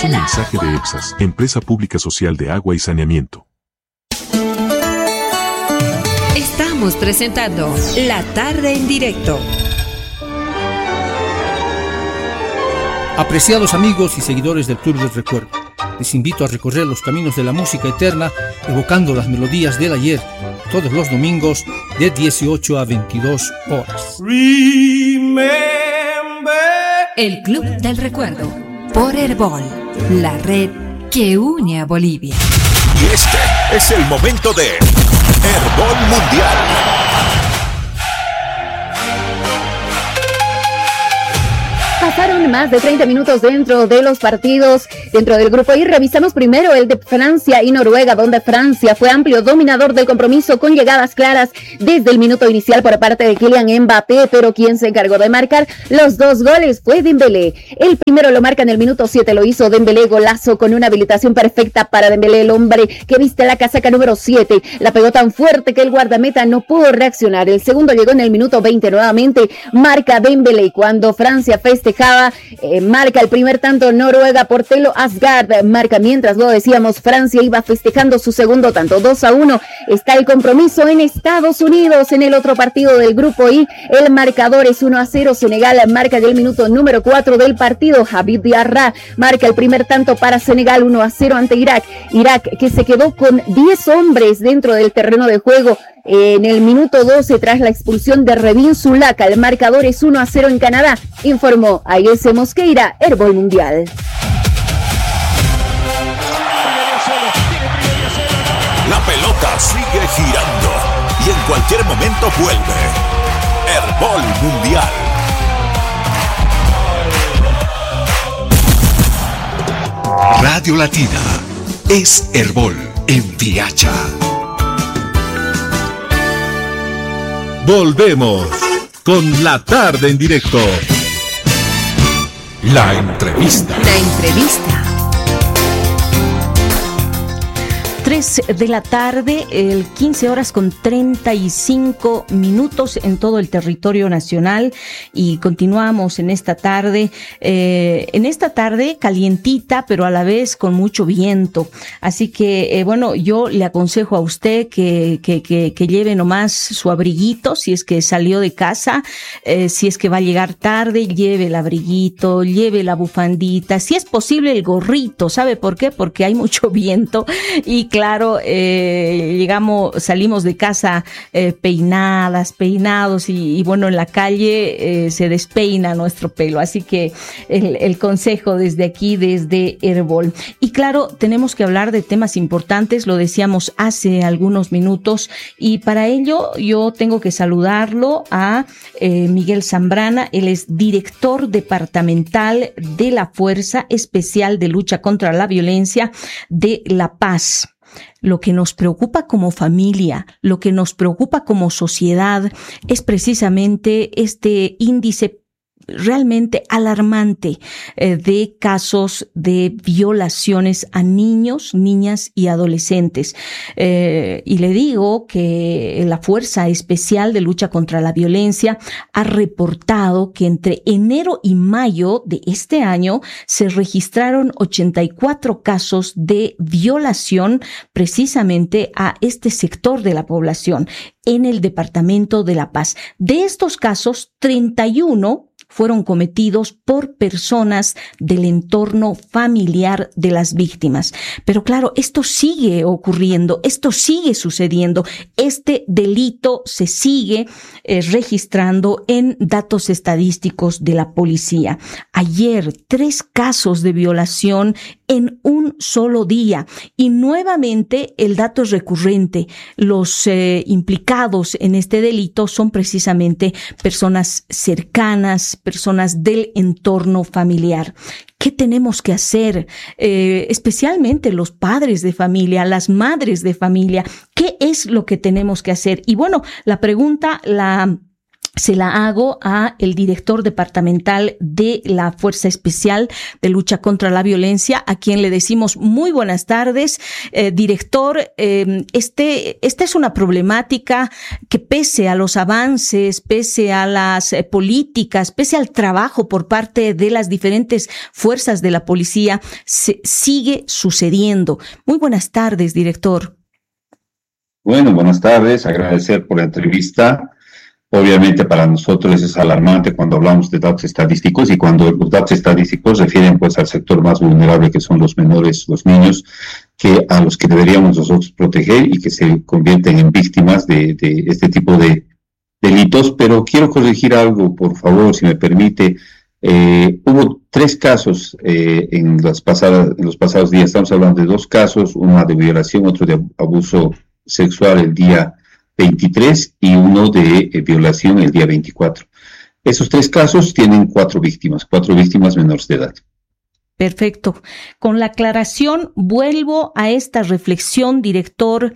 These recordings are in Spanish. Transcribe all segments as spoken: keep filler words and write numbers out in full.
Es un mensaje de EPSAS, Empresa Pública Social de Agua y Saneamiento. Estamos presentando La Tarde en Directo. Apreciados amigos y seguidores del Club del Recuerdo, les invito a recorrer los caminos de la música eterna, evocando las melodías del ayer, todos los domingos de dieciocho a veintidós horas. Remember. El Club del Recuerdo, por Herbol, la red que une a Bolivia. Y este es el momento de Herbol Mundial. Pasaron más de treinta minutos dentro de los partidos dentro del grupo y revisamos primero el de Francia y Noruega, donde Francia fue amplio dominador del compromiso con llegadas claras desde el minuto inicial por parte de Kylian Mbappé, pero quien se encargó de marcar los dos goles fue Dembélé. El primero lo marca en el minuto siete, lo hizo Dembélé, golazo con una habilitación perfecta para Dembélé, el hombre que viste la casaca número siete, la pegó tan fuerte que el guardameta no pudo reaccionar. El segundo llegó en el minuto veinte, nuevamente marca Dembélé, cuando Francia festejaba, eh, marca el primer tanto Noruega por Telo Asgard, marca mientras lo decíamos, Francia iba festejando su segundo tanto. Dos a uno está el compromiso en Estados Unidos. En el otro partido del grupo I, el marcador es uno a cero, Senegal marca en el minuto número cuatro del partido, Habib Diarra marca el primer tanto para Senegal, uno a cero ante Irak, Irak que se quedó con diez hombres dentro del terreno de juego. En el minuto doce, tras la expulsión de Revin Zulaka, el marcador es uno a cero en Canadá, informó Ayese Mosqueira, Herbol Mundial. La pelota sigue girando y en cualquier momento vuelve. Herbol Mundial. Radio Latina es Herbol en Viacha. Volvemos con La Tarde en Directo. La entrevista. La entrevista. tres de la tarde, el quince horas con treinta y cinco minutos en todo el territorio nacional, y continuamos en esta tarde, eh, en esta tarde calientita, pero a la vez con mucho viento. Así que, eh, bueno, yo le aconsejo a usted que, que, que, que lleve nomás su abriguito, si es que salió de casa, eh, si es que va a llegar tarde, lleve el abriguito, lleve la bufandita, si es posible el gorrito. ¿Sabe por qué? Porque hay mucho viento y claro, eh, llegamos, salimos de casa eh, peinadas, peinados y, y bueno, en la calle eh, se despeina nuestro pelo. Así que el, el consejo desde aquí, desde Herbol. Y claro, tenemos que hablar de temas importantes, lo decíamos hace algunos minutos, y para ello yo tengo que saludarlo a eh, Miguel Zambrana. Él es director departamental de la Fuerza Especial de Lucha contra la Violencia de La Paz. Lo que nos preocupa como familia, lo que nos preocupa como sociedad es precisamente este índice realmente alarmante eh, de casos de violaciones a niños, niñas y adolescentes. Eh, y le digo que la Fuerza Especial de Lucha contra la Violencia ha reportado que entre enero y mayo de este año se registraron ochenta y cuatro casos de violación precisamente a este sector de la población en el departamento de La Paz. De estos casos, treinta y uno fueron cometidos por personas del entorno familiar de las víctimas. Pero claro, esto sigue ocurriendo, esto sigue sucediendo, este delito se sigue eh, registrando en datos estadísticos de la policía. Ayer, tres casos de violación en un solo día, y nuevamente el dato es recurrente. Los eh, implicados en este delito son precisamente personas cercanas, personas del entorno familiar. ¿Qué tenemos que hacer? Eh, especialmente los padres de familia, las madres de familia. ¿Qué es lo que tenemos que hacer? Y bueno, la pregunta la se la hago a el director departamental de la Fuerza Especial de Lucha contra la Violencia, a quien le decimos muy buenas tardes. Eh, director, eh, este, esta es una problemática que pese a los avances, pese a las eh, políticas, pese al trabajo por parte de las diferentes fuerzas de la policía, se, sigue sucediendo. Muy buenas tardes, director. Bueno, buenas tardes. Agradecer por la entrevista. Obviamente para nosotros es alarmante cuando hablamos de datos estadísticos, y cuando los datos estadísticos refieren pues al sector más vulnerable, que son los menores, los niños, que a los que deberíamos nosotros proteger y que se convierten en víctimas de, de este tipo de delitos. Pero quiero corregir algo, por favor, si me permite. Eh, hubo tres casos eh, en, las pasadas, en los pasados días. Estamos hablando de dos casos, uno de violación, otro de abuso sexual el día veintitrés y uno de eh, violación el día veinticuatro. Esos tres casos tienen cuatro víctimas, cuatro víctimas menores de edad. Perfecto. Con la aclaración, vuelvo a esta reflexión, director.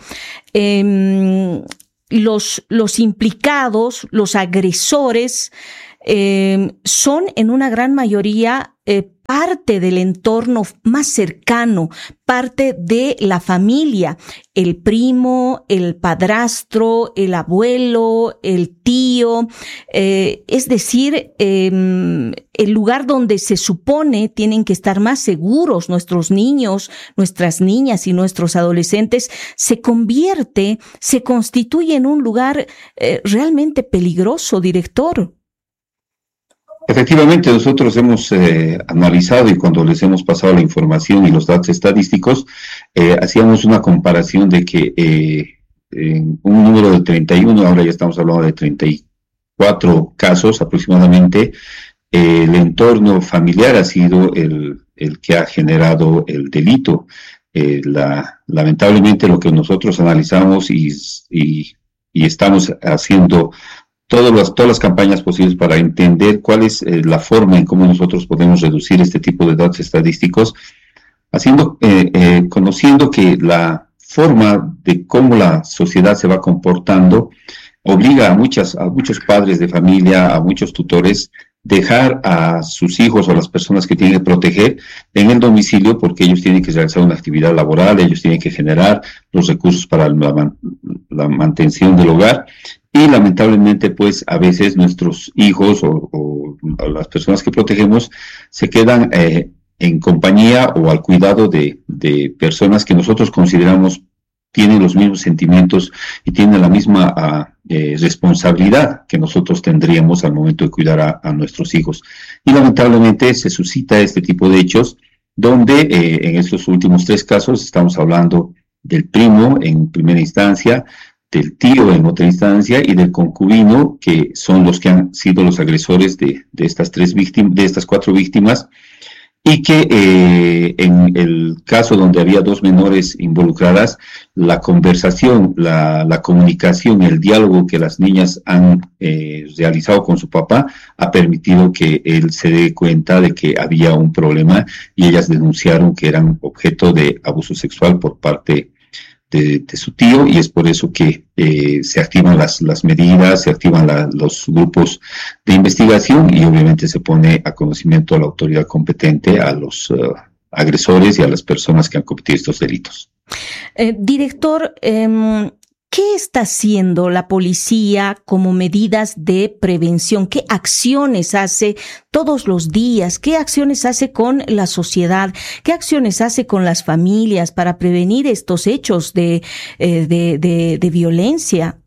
Eh, los, los implicados, los agresores, eh, son en una gran mayoría eh, parte del entorno más cercano, parte de la familia, el primo, el padrastro, el abuelo, el tío, eh, es decir, eh, el lugar donde se supone tienen que estar más seguros nuestros niños, nuestras niñas y nuestros adolescentes, se convierte, se constituye en un lugar eh, realmente peligroso, director. Efectivamente, nosotros hemos eh, analizado, y cuando les hemos pasado la información y los datos estadísticos, eh, hacíamos una comparación de que eh, en un número de treinta y uno, ahora ya estamos hablando de treinta y cuatro casos aproximadamente, eh, el entorno familiar ha sido el, el que ha generado el delito. Eh, la, lamentablemente lo que nosotros analizamos y, y, y estamos haciendo Todas las, todas las campañas posibles para entender cuál es eh, la forma en cómo nosotros podemos reducir este tipo de datos estadísticos, haciendo, eh, eh, conociendo que la forma de cómo la sociedad se va comportando obliga a, muchas, a muchos padres de familia, a muchos tutores, dejar a sus hijos o a las personas que tienen que proteger en el domicilio, porque ellos tienen que realizar una actividad laboral, ellos tienen que generar los recursos para la, la mantención del hogar. Y lamentablemente, pues, a veces nuestros hijos o, o, o las personas que protegemos se quedan eh, en compañía o al cuidado de, de personas que nosotros consideramos tienen los mismos sentimientos y tienen la misma uh, eh, responsabilidad que nosotros tendríamos al momento de cuidar a, a nuestros hijos. Y lamentablemente se suscita este tipo de hechos donde eh, en estos últimos tres casos estamos hablando del primo en primera instancia, del tío en otra instancia y del concubino, que son los que han sido los agresores de, de estas tres víctimas, de estas cuatro víctimas, y que eh, en el caso donde había dos menores involucradas, la conversación, la, la comunicación, el diálogo que las niñas han eh, realizado con su papá ha permitido que él se dé cuenta de que había un problema y ellas denunciaron que eran objeto de abuso sexual por parte De, de su tío, y es por eso que eh, se activan las, las medidas, se activan la, los grupos de investigación y obviamente se pone a conocimiento a la autoridad competente, a los uh, agresores y a las personas que han cometido estos delitos. Eh, director, eh, ¿qué está haciendo la policía como medidas de prevención? ¿Qué acciones hace todos los días? ¿Qué acciones hace con la sociedad? ¿Qué acciones hace con las familias para prevenir estos hechos de, eh, de, de, de violencia?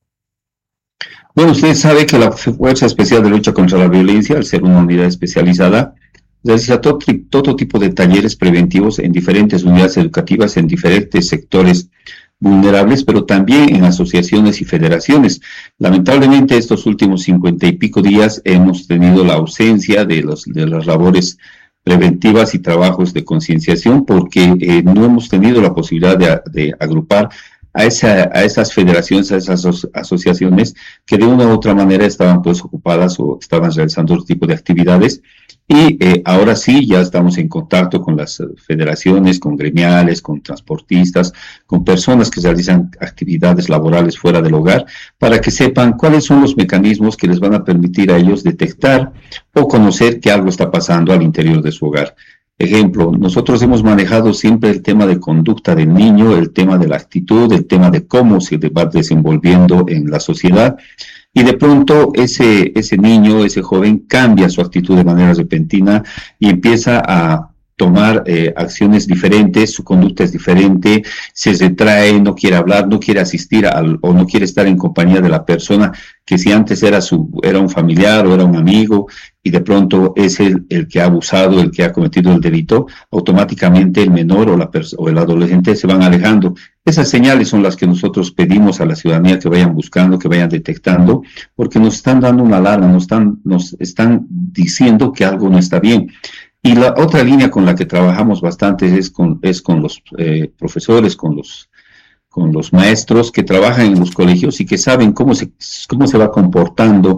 Bueno, usted sabe que la Fuerza Especial de Lucha contra la Violencia, al ser una unidad especializada, realiza todo, todo tipo de talleres preventivos en diferentes unidades educativas, en diferentes sectores vulnerables, pero también en asociaciones y federaciones. Lamentablemente, estos últimos cincuenta y pico días hemos tenido la ausencia de, los, de las labores preventivas y trabajos de concienciación porque eh, no hemos tenido la posibilidad de, de agrupar a, esa, a esas federaciones, a esas aso- asociaciones que de una u otra manera estaban pues ocupadas o estaban realizando otro tipo de actividades. Y eh, ahora sí, ya estamos en contacto con las federaciones, con gremiales, con transportistas, con personas que realizan actividades laborales fuera del hogar, para que sepan cuáles son los mecanismos que les van a permitir a ellos detectar o conocer que algo está pasando al interior de su hogar. Ejemplo, nosotros hemos manejado siempre el tema de conducta del niño, el tema de la actitud, el tema de cómo se va desenvolviendo en la sociedad. Y de pronto ese, ese niño, ese joven cambia su actitud de manera repentina y empieza a tomar eh, acciones diferentes, su conducta es diferente, se retrae, no quiere hablar, no quiere asistir al, o no quiere estar en compañía de la persona que si antes era su era un familiar o era un amigo y de pronto es el, el que ha abusado, el que ha cometido el delito, automáticamente el menor o, la pers- o el adolescente se van alejando. Esas señales son las que nosotros pedimos a la ciudadanía que vayan buscando, que vayan detectando, porque nos están dando una alarma, nos están, nos están diciendo que algo no está bien. Y la otra línea con la que trabajamos bastante es con, es con los eh, profesores, con los, con los maestros que trabajan en los colegios y que saben cómo se, cómo se va comportando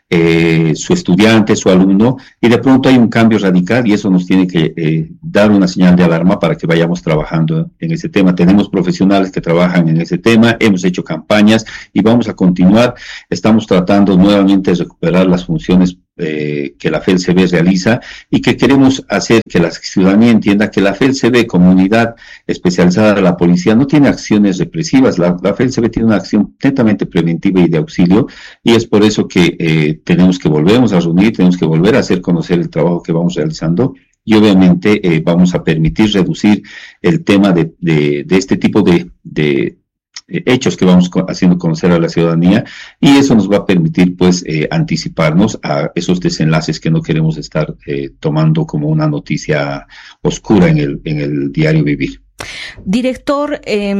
eh, su estudiante, su alumno, y de pronto hay un cambio radical y eso nos tiene que eh, dar una señal de alarma para que vayamos trabajando en ese tema. Tenemos profesionales que trabajan en ese tema, hemos hecho campañas y vamos a continuar. Estamos tratando nuevamente de recuperar las funciones Eh, que la F E L C B realiza y que queremos hacer que la ciudadanía entienda que la F E L C B, como unidad especializada de la policía, no tiene acciones represivas. La, la F E L C B tiene una acción netamente preventiva y de auxilio, y es por eso que eh, tenemos que volvernos a reunir, tenemos que volver a hacer conocer el trabajo que vamos realizando y obviamente eh, vamos a permitir reducir el tema de, de, de este tipo de, de hechos que vamos haciendo conocer a la ciudadanía, y eso nos va a permitir pues eh, anticiparnos a esos desenlaces que no queremos estar eh, tomando como una noticia oscura en el, en el diario vivir. Director, eh,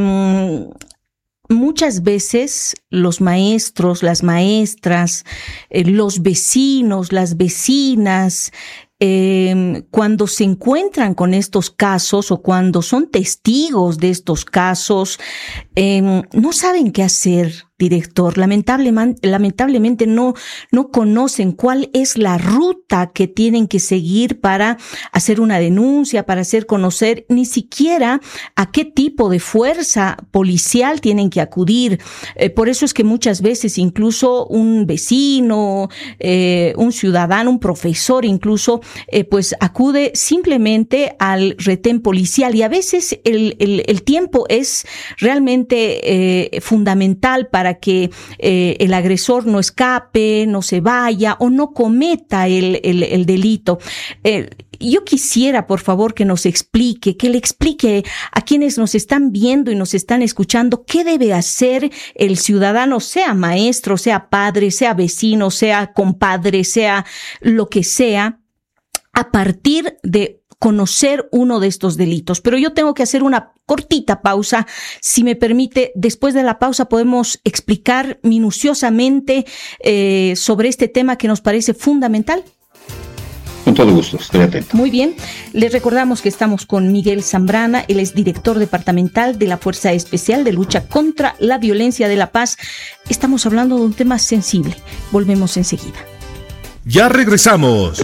muchas veces los maestros, las maestras, eh, los vecinos, las vecinas, Eh, cuando se encuentran con estos casos o cuando son testigos de estos casos, eh, no saben qué hacer, director. Lamentablemente, lamentablemente no, no conocen cuál es la ruta que tienen que seguir para hacer una denuncia, para hacer conocer ni siquiera a qué tipo de fuerza policial tienen que acudir. Eh, por eso es que muchas veces incluso un vecino, eh, un ciudadano, un profesor incluso, Eh, pues acude simplemente al retén policial, y a veces el, el, el tiempo es realmente eh, fundamental para que eh, el agresor no escape, no se vaya o no cometa el, el, el delito. Eh, Yo quisiera, por favor, que nos explique, que le explique a quienes nos están viendo y nos están escuchando qué debe hacer el ciudadano, sea maestro, sea padre, sea vecino, sea compadre, sea lo que sea, a partir de conocer uno de estos delitos. Pero yo tengo que hacer una cortita pausa. Si me permite, después de la pausa podemos explicar minuciosamente eh, sobre este tema que nos parece fundamental. Con todo gusto, estoy atento. Muy bien. Les recordamos que estamos con Miguel Zambrana. Él es director departamental de la Fuerza Especial de Lucha contra la Violencia de La Paz. Estamos hablando de un tema sensible. Volvemos enseguida. Ya regresamos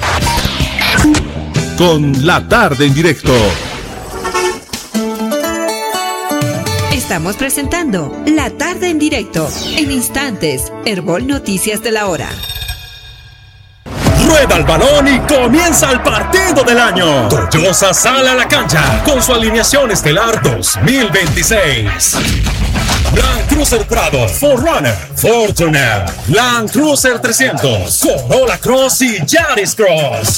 con La Tarde en Directo. Estamos presentando La Tarde en Directo. En instantes, Herbol Noticias de la Hora. Rueda el balón y comienza el partido del año. Toyosa sale a la cancha con su alineación estelar dos mil veintiséis. Land Cruiser Prado, cuatro Runner, Fortuner, Land Cruiser trescientos, Corolla Cross y Yaris Cross.